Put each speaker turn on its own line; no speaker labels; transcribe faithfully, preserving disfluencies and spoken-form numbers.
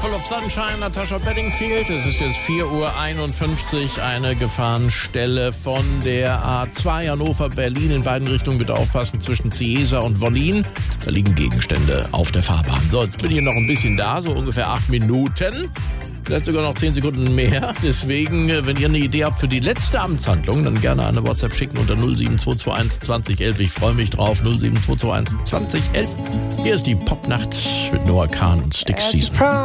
Full of Sunshine, Natasha Bedingfield. Es ist jetzt vier Uhr einundfünfzig, eine Gefahrenstelle von der A zwei Hannover-Berlin. In beiden Richtungen bitte aufpassen, zwischen Ciesa und Wollin. Da liegen Gegenstände auf der Fahrbahn. So, jetzt bin ich noch ein bisschen da, so ungefähr acht Minuten. Vielleicht sogar noch zehn Sekunden mehr. Deswegen, wenn ihr eine Idee habt für die letzte Amtshandlung, dann gerne eine WhatsApp schicken unter null sieben zwei zwei eins zwanzig elf. Ich freue mich drauf. null sieben zwei zwei eins zwanzig elf. Hier ist die Popnacht mit Noah Kahn und Stick Season.